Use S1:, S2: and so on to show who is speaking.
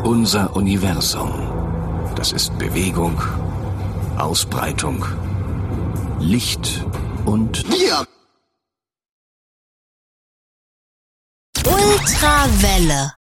S1: Unser Universum. Das ist Bewegung, Ausbreitung, Licht und
S2: Wir!
S3: Ultrawelle.